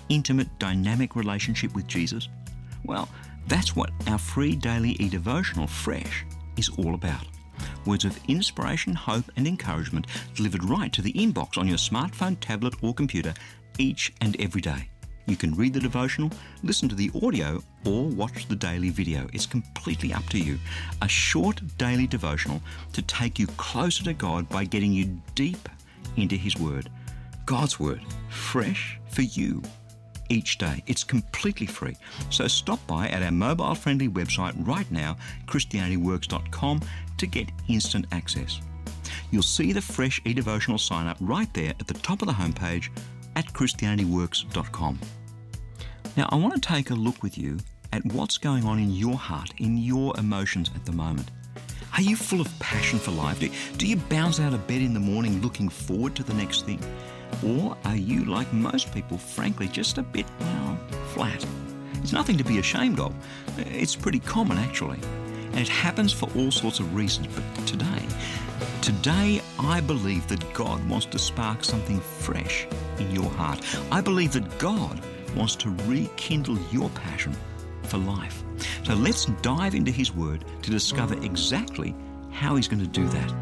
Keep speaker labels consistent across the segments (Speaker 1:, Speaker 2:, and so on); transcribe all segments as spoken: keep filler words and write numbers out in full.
Speaker 1: intimate, dynamic relationship with Jesus? Well, that's what our free daily e-devotional, Fresh, is all about. Words of inspiration, hope and encouragement delivered right to the inbox on your smartphone, tablet or computer each and every day. You can read the devotional, listen to the audio or watch the daily video. It's completely up to you. A short daily devotional to take you closer to God by getting you deep into His Word. God's Word, fresh for you each day. It's completely free. So stop by at our mobile-friendly website right now, christianity works dot com, to get instant access. You'll see the Fresh e-devotional sign-up right there at the top of the homepage at christianity works dot com. Now, I want to take a look with you at what's going on in your heart, in your emotions at the moment. Are you full of passion for life? Do, do you bounce out of bed in the morning looking forward to the next thing? Or are you, like most people, frankly, just a bit, well, flat? It's nothing to be ashamed of. It's pretty common, actually. And it happens for all sorts of reasons. But today, today, I believe that God wants to spark something fresh in your heart. I believe that God wants to rekindle your passion for life. So let's dive into His Word to discover exactly how He's going to do that.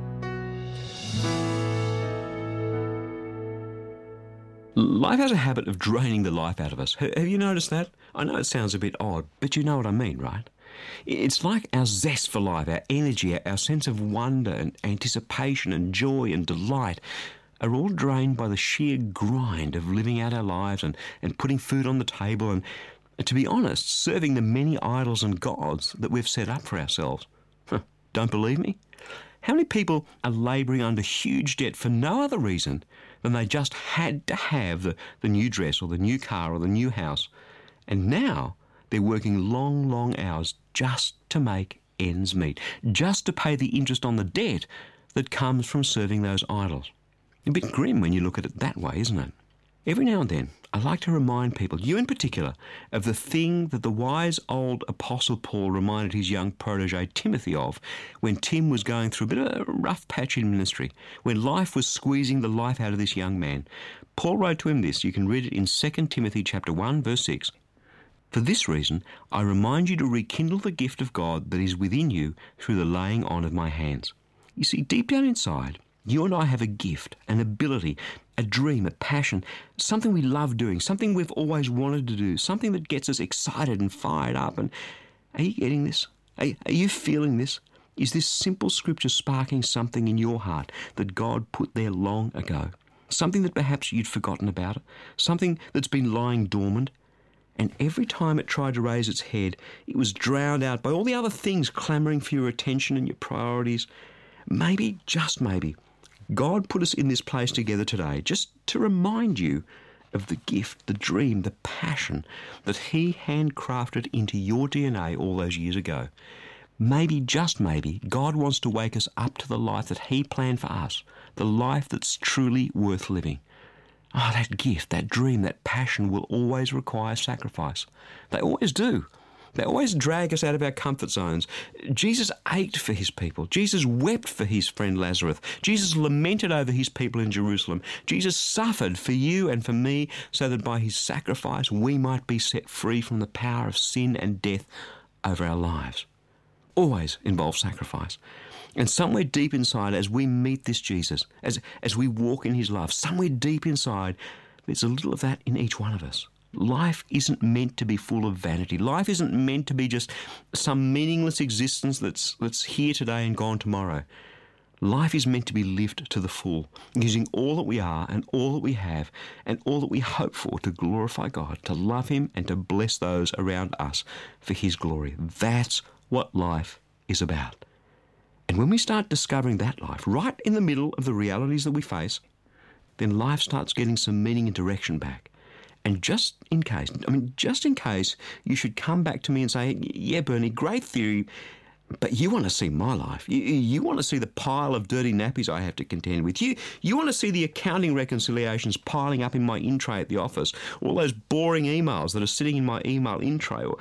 Speaker 1: Life has a habit of draining the life out of us. Have you noticed that? I know it sounds a bit odd, but you know what I mean, right? It's like our zest for life, our energy, our sense of wonder and anticipation and joy and delight are all drained by the sheer grind of living out our lives and, and putting food on the table and, to be honest, serving the many idols and gods that we've set up for ourselves. Huh, don't believe me? How many people are labouring under huge debt for no other reason than they just had to have the, the new dress or the new car or the new house, and now they're working long, long hours just to make ends meet, just to pay the interest on the debt that comes from serving those idols? A bit grim when you look at it that way, isn't it? Every now and then, I like to remind people, you in particular, of the thing that the wise old Apostle Paul reminded his young protege Timothy of when Tim was going through a bit of a rough patch in ministry, when life was squeezing the life out of this young man. Paul wrote to him this. You can read it in Second Timothy chapter one, verse six. For this reason, I remind you to rekindle the gift of God that is within you through the laying on of my hands. You see, deep down inside, you and I have a gift, an ability, a dream, a passion, something we love doing, something we've always wanted to do, something that gets us excited and fired up. And are you getting this? Are, are you feeling this? Is this simple scripture sparking something in your heart that God put there long ago? Something that perhaps you'd forgotten about, something that's been lying dormant, and every time it tried to raise its head, it was drowned out by all the other things clamouring for your attention and your priorities. Maybe, just maybe, God put us in this place together today just to remind you of the gift, the dream, the passion that He handcrafted into your D N A all those years ago. Maybe, just maybe, God wants to wake us up to the life that He planned for us, the life that's truly worth living. Ah, oh, that gift, that dream, that passion will always require sacrifice. They always do. They always drag us out of our comfort zones. Jesus ached for His people. Jesus wept for His friend Lazarus. Jesus lamented over His people in Jerusalem. Jesus suffered for you and for me so that by His sacrifice we might be set free from the power of sin and death over our lives. Always involves sacrifice. And somewhere deep inside, as we meet this Jesus, as, as we walk in His love, somewhere deep inside, there's a little of that in each one of us. Life isn't meant to be full of vanity. Life isn't meant to be just some meaningless existence that's, that's here today and gone tomorrow. Life is meant to be lived to the full, using all that we are and all that we have and all that we hope for to glorify God, to love Him and to bless those around us for His glory. That's what life is about. And when we start discovering that life right in the middle of the realities that we face, then life starts getting some meaning and direction back. And just in case, I mean, just in case you should come back to me and say, yeah, Bernie, great theory, but you want to see my life. You, you want to see the pile of dirty nappies I have to contend with. You, you want to see the accounting reconciliations piling up in my in tray at the office, all those boring emails that are sitting in my email in tray. Or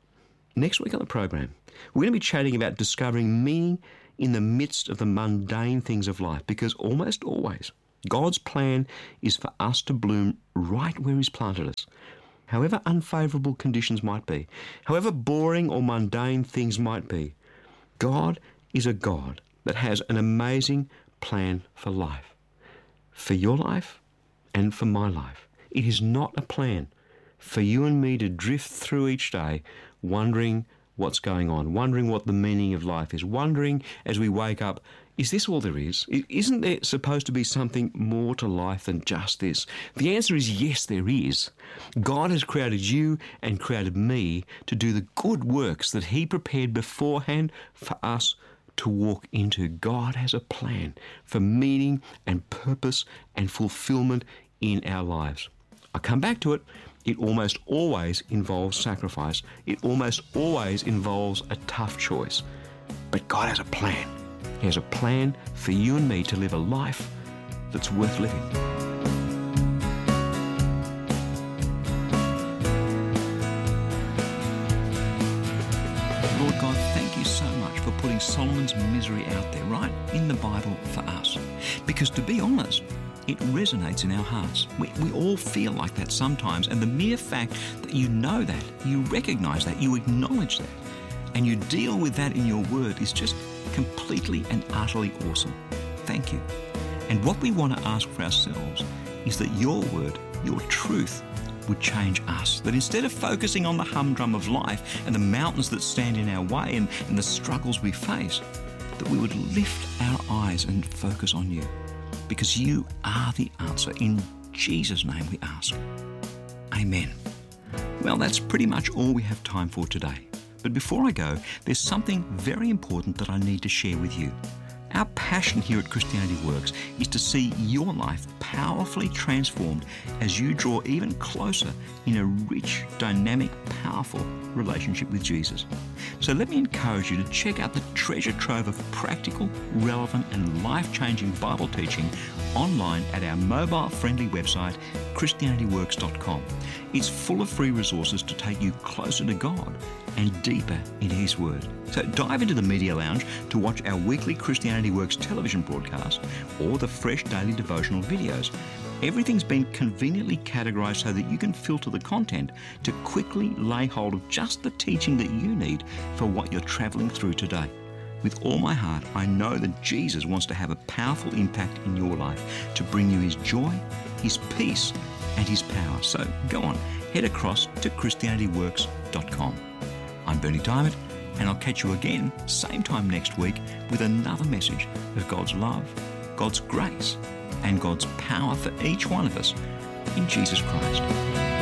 Speaker 1: next week on the program, we're going to be chatting about discovering meaning in the midst of the mundane things of life, because almost always God's plan is for us to bloom right where He's planted us. However unfavourable conditions might be, however boring or mundane things might be, God is a God that has an amazing plan for life. For your life and for my life. It is not a plan for you and me to drift through each day wondering what's going on, wondering what the meaning of life is, wondering as we wake up, is this all there is? Isn't there supposed to be something more to life than just this? The answer is yes, there is. God has created you and created me to do the good works that He prepared beforehand for us to walk into. God has a plan for meaning and purpose and fulfillment in our lives. I come back to it. It almost always involves sacrifice. It almost always involves a tough choice. But God has a plan. He has a plan for you and me to live a life that's worth living. Lord God, thank you so much for putting Solomon's misery out there, right in the Bible for us. Because to be honest, it resonates in our hearts. We, we all feel like that sometimes, and the mere fact that you know that, you recognise that, you acknowledge that, and you deal with that in your word is just completely and utterly awesome. Thank you. And what we want to ask for ourselves is that your word, your truth, would change us. That instead of focusing on the humdrum of life and the mountains that stand in our way and, and the struggles we face, that we would lift our eyes and focus on you. Because you are the answer. In Jesus' name we ask. Amen. Well, that's pretty much all we have time for today. But before I go, there's something very important that I need to share with you. Our passion here at Christianity Works is to see your life powerfully transformed as you draw even closer in a rich, dynamic, powerful relationship with Jesus. So let me encourage you to check out the treasure trove of practical, relevant and life-changing Bible teaching online at our mobile-friendly website, christianity works dot com. It's full of free resources to take you closer to God and deeper in His Word. So dive into the Media Lounge to watch our weekly Christianity Works television broadcast or the fresh daily devotional videos. Everything's been conveniently categorised so that you can filter the content to quickly lay hold of just the teaching that you need for what you're travelling through today. With all my heart, I know that Jesus wants to have a powerful impact in your life to bring you His joy, His peace and His power. So go on, head across to christianity works dot com. I'm Bernie Diamond, and I'll catch you again same time next week with another message of God's love, God's grace and God's power for each one of us in Jesus Christ.